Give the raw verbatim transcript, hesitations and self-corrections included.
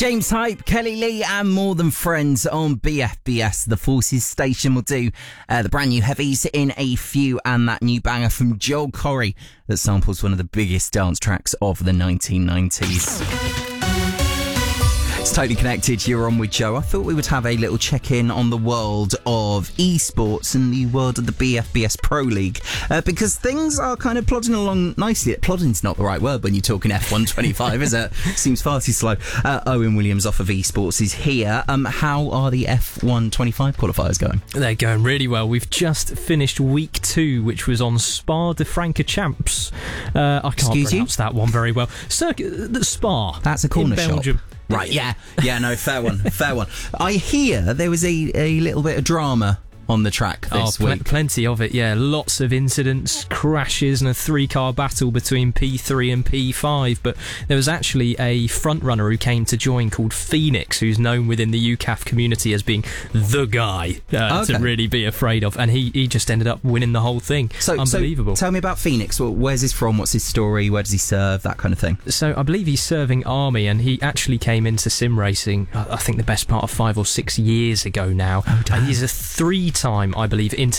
James Hype, Kelly Lee and More Than Friends on B F B S. The Forces station will do uh, the brand new heavies in a few, and that new banger from Joel Corry that samples one of the biggest dance tracks of the nineteen nineties. It's Totally Connected. You're on with Joe. I thought we would have a little check-in on the world of esports and the world of the B F B S Pro League, uh, because things are kind of plodding along nicely. Plodding's not the right word when you're talking F one twenty-five, is it? Seems far too slow. Uh, Owen Williams off of esports is here. Um, how are the F one twenty-five qualifiers going? They're going really well. We've just finished week two, which was on Spa de Francorchamps. Uh, I can't Excuse pronounce you? that one very well. Circuit, the Spa. That's a corner in Belgium. shop. Right, yeah. Yeah, no, fair one, fair one. I hear there was a, a little bit of drama on the track this oh, pl- week. Plenty of it, yeah. Lots of incidents, crashes, and a three-car battle between P three and P five. But there was actually a front-runner who came to join called Phoenix, who's known within the U C A F community as being the guy uh, okay. to really be afraid of. And he, he just ended up winning the whole thing. So, Unbelievable. So tell me about Phoenix. Well, where's he from? What's his story? Where does he serve? That kind of thing. So I believe he's serving Army, and he actually came into sim racing, I think the best part of five or six years ago now. Oh, damn. And he's a three-time, I believe,